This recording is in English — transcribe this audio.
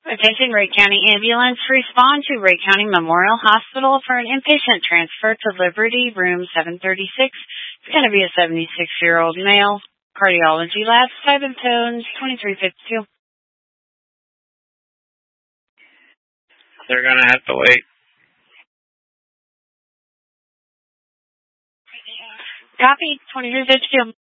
Attention Wright County Ambulance, respond to Wright County Memorial Hospital for an inpatient transfer to Liberty Room 736. It's going to be a 76-year-old male. Cardiology lab, 7 tones, 2352. They're going to have to wait. Copy, 2352.